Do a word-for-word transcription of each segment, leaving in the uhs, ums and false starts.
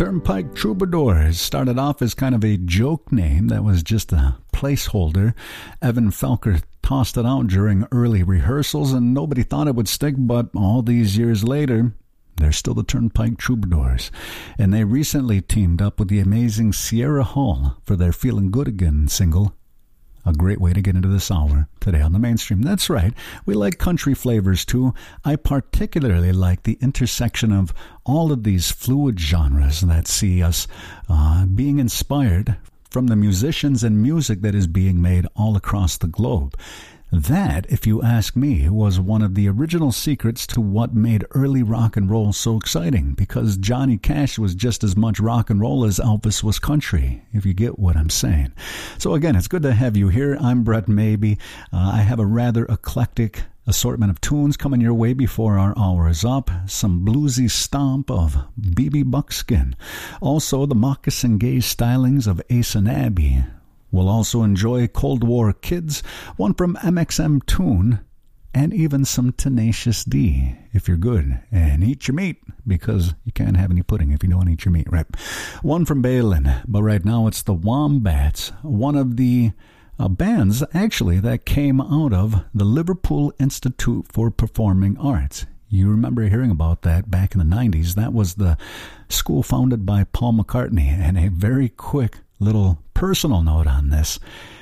Turnpike Troubadours started off as kind of a joke name that was just a placeholder. Evan Felker tossed it out during early rehearsals, and nobody thought it would stick, but all these years later, they're still the Turnpike Troubadours. And they recently teamed up with the amazing Sierra Hull for their Feeling Good Again single. A great way to get into this hour today on the mainstream. That's right. We like country flavors too. I particularly like the intersection of all of these fluid genres that see us uh, being inspired from the musicians and music that is being made all across the globe. That, if you ask me, was one of the original secrets to what made early rock and roll so exciting, because Johnny Cash was just as much rock and roll as Elvis was country, if you get what I'm saying. So again, it's good to have you here. I'm Brett Maybe. Uh, I have a rather eclectic assortment of tunes coming your way before our hour is up. Some bluesy stomp of B B Buckskin. Also, the moccasin gaze stylings of Ace and Abby. We'll also enjoy Cold War Kids, one from M X M Tune, and even some Tenacious D, if you're good. And eat your meat, because you can't have any pudding if you don't eat your meat, right? One from Balin, but right now it's the Wombats, one of the uh, bands, actually, that came out of the Liverpool Institute for Performing Arts. You remember hearing about that back in the nineties. That was the school founded by Paul McCartney. And a very quick little personal note on this.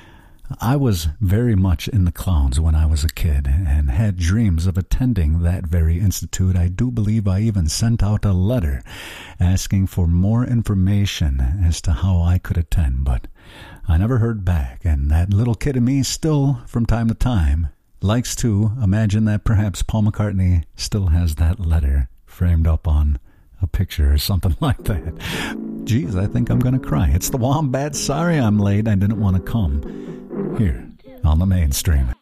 I was very much in the clowns when I was a kid and had dreams of attending that very institute. I do believe I even sent out a letter asking for more information as to how I could attend, but I never heard back. And that little kid in me still, from time to time, likes to imagine that perhaps Paul McCartney still has that letter framed up on a picture or something like that. Geez, I think I'm going to cry. It's the Wombats. Sorry I'm late. I didn't want to come. Here on the mainstream.